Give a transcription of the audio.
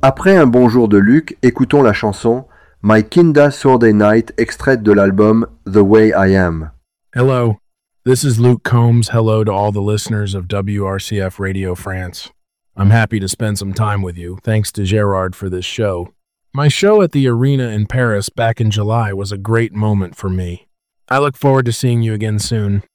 Après un bon jour de Luc, écoutons la chanson My Kinda Saturday Night extraite de l'album The Way I Am. Hello, this is Luke Combs. Hello to all the listeners of WRCF Radio France. I'm happy to spend some time with you. Thanks to Gerard for this show. My show at the Arena in Paris back in July was a great moment for me. I look forward to seeing you again soon.